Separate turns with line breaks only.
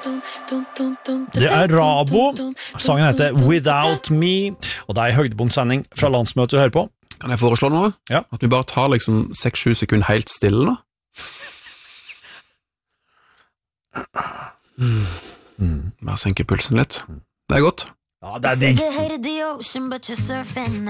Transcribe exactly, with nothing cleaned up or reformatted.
Det er Rabo. Sangen heter Without Me, og det er en høydepunktsending fra landsmøtet du hører på.
Kan jeg foreslå noe?
Ja.
At vi bare tar liksom seks sju sekunder helt stille nå? Mm. Bare senke pulsen litt. Det er godt.
Ja, det er digg.